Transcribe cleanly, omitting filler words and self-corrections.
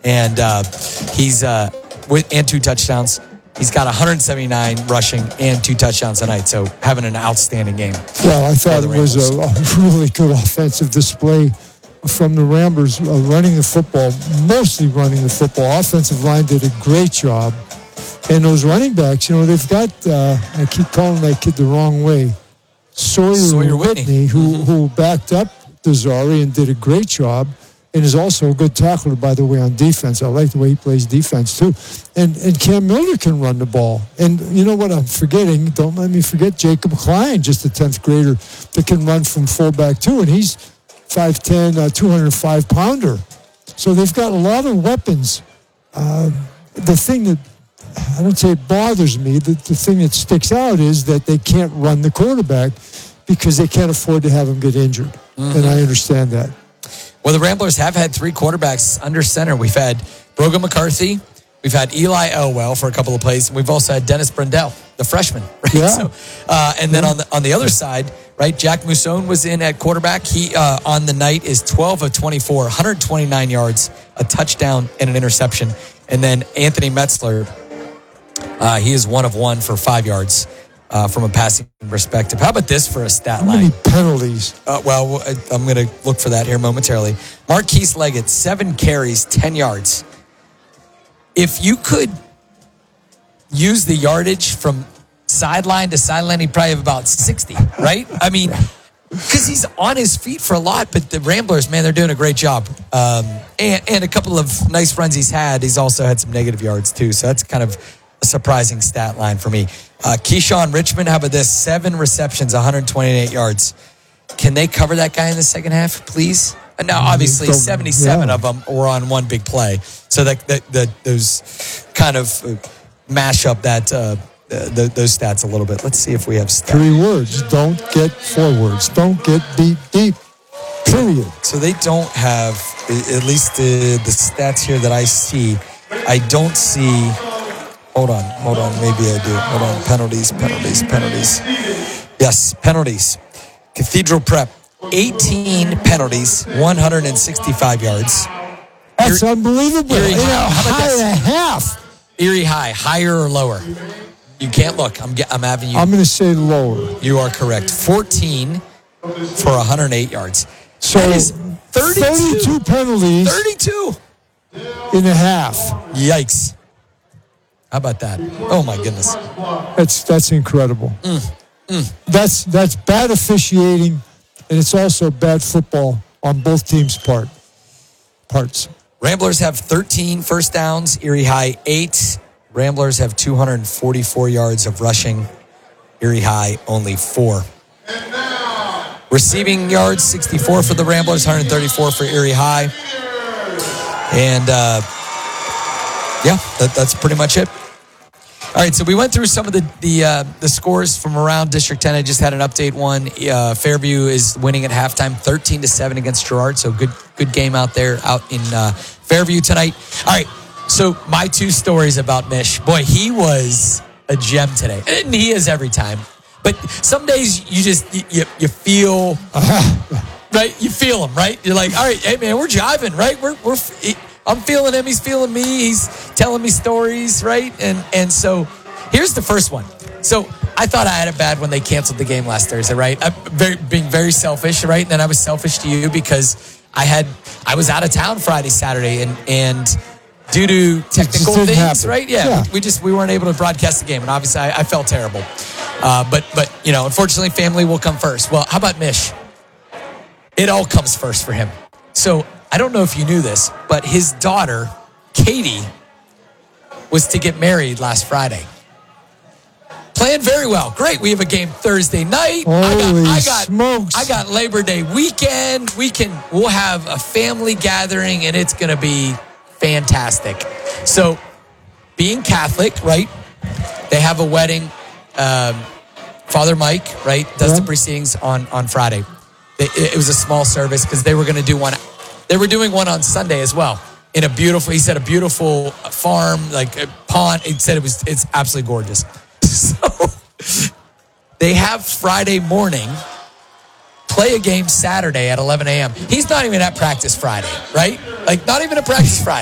And he's and 2 touchdowns. He's got 179 rushing and 2 touchdowns tonight, so having an outstanding game. Well, I thought it was a really good offensive display from the Ramblers, running the football, mostly running the football. Offensive line did a great job. And those running backs, they've got, I keep calling that kid the wrong way, Sawyer Whitney, who backed up Desari and did a great job. And is also a good tackler, by the way, on defense. I like the way he plays defense, too. And Cam Miller can run the ball. And you know what I'm forgetting? Don't let me forget Jacob Klein, just a 10th grader that can run from fullback, too. And he's 5'10", 205-pounder. So they've got a lot of weapons. The thing that, I don't say it bothers me, the thing that sticks out is that they can't run the quarterback because they can't afford to have him get injured. Mm-hmm. And I understand that. Well, the Ramblers have had 3 quarterbacks under center. We've had Brogan McCarthy. We've had Eli Elwell for a couple of plays. And we've also had Dennis Brendel, the freshman. Right? Yeah. So, and then on the other side, right, Jack Mousson was in at quarterback. He, on the night, is 12 of 24, 129 yards, a touchdown, and an interception. And then Anthony Metzler, he is 1 of 1 for 5 yards. From a passing perspective. How about this for a stat line? How many penalties? Well, I'm going to look for that here momentarily. Marquise Leggett, 7 carries, 10 yards. If you could use the yardage from sideline to sideline, he'd probably have about 60, right? I mean, because he's on his feet for a lot, but the Ramblers, man, they're doing a great job. And a couple of nice runs he's had. He's also had some negative yards, too. So that's kind of a surprising stat line for me. Keyshawn Richmond, how about this? 7 receptions, 128 yards. Can they cover that guy in the second half, please? Now, obviously, 77 of them were on one big play. So that those kind of mash up that those stats a little bit. Let's see if we have stats. 3 words. Don't get 4 words. Don't get beat deep. Period. So they don't have, at least the stats here that I see, I don't see... Hold on. Maybe I do. Hold on. Penalties. Yes, penalties. Cathedral Prep, 18 penalties, 165 yards. That's unbelievable. Erie High. How about this? And a half. Erie High, higher or lower? You can't look. I'm having you. I'm going to say lower. You are correct. 14 for 108 yards. So that is 32 penalties. 32 in a half. Yikes. How about that? Oh, my goodness. That's incredible. That's bad officiating, and it's also bad football on both teams' parts. Ramblers have 13 first downs. Erie High, 8. Ramblers have 244 yards of rushing. Erie High, only 4. Receiving yards, 64 for the Ramblers, 134 for Erie High. And, that's pretty much it. All right, so we went through some of the scores from around District 10. I just had an update one. Fairview is winning at halftime, 13-7 against Girard. So good game out there, out in Fairview tonight. All right, so my 2 stories about Mish. Boy, he was a gem today, and he is every time. But some days you just you feel right. You feel him, right? You're like, all right, hey man, we're jiving, right? I'm feeling him. He's feeling me. He's telling me stories, right? And so here's the first one. So I thought I had it bad when they canceled the game last Thursday, right? Being very selfish, right? And then I was selfish to you because I was out of town Friday, Saturday, and due to technical things, happen. Right? Yeah. We weren't able to broadcast the game, and obviously I felt terrible. But unfortunately, family will come first. Well, how about Mish? It all comes first for him. So I don't know if you knew this, but his daughter, Katie, was to get married last Friday. Planned very well. Great. We have a game Thursday night. Smokes. I got Labor Day weekend. We'll have a family gathering, and it's going to be fantastic. So being Catholic, right, they have a wedding. Father Mike, right, does the proceedings on Friday. It was a small service because they were going to do one. They were doing one on Sunday as well in a beautiful farm, like a pond. He said it's absolutely gorgeous. So they have Friday morning, play a game Saturday at 11 a.m. He's not even at practice Friday, right? Like not even at practice Friday.